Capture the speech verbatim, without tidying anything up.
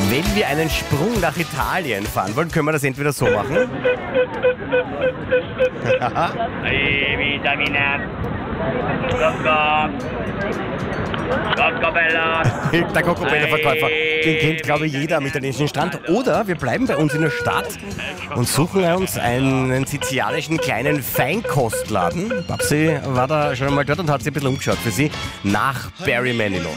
Wenn wir einen Sprung nach Italien fahren wollen, können wir das entweder so machen. Der Cocobella-Verkäufer, den kennt, glaube ich, jeder am italienischen Strand. Oder wir bleiben bei uns in der Stadt und suchen uns einen sizilianischen kleinen Feinkostladen. Babsi war da schon einmal dort und hat sich ein bisschen umgeschaut für Sie nach Barry Manilow.